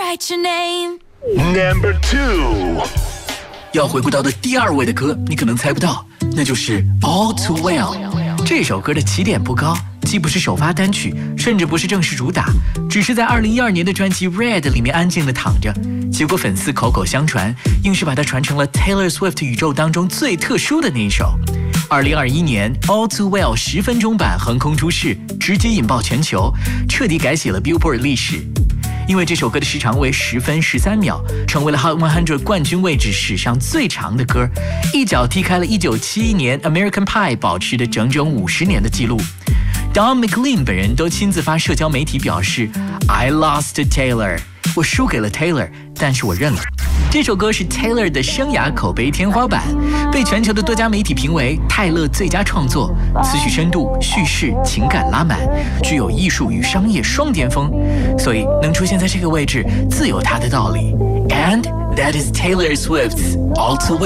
write your name. Number 2。 要回顾到的第2位的歌，你可能猜不到，那就是《All Too Well》。这首歌的起点不高，既不是首发单曲，甚至不是正式主打，只是在2012年的专辑《Red》里面安静地躺着。结果粉丝口口相传，硬是把它传成了 Taylor Swift 宇宙当中最特殊的那一首。2021年《All Too Well》10分钟版横空出世，直接引爆全球，彻底改写了 Billboard 历史。因为这首歌的时长为10分13秒，成为了 Hot 100冠军位置史上最长的歌，一脚踢开了1971年 American Pie 保持的整整50年的记录。Don McLean 本人都亲自发社交媒体表示 I lost to Taylor， 我输给了 Taylor， 但是我认了。这首歌是 Taylor 的生涯口碑天花板，被全球的多家媒体评为泰勒最佳创作，词曲深度、叙事、情感拉满，具有艺术与商业双巅峰，所以能出现在这个位置，自有它的道理。And that is Taylor Swift's All Too Well。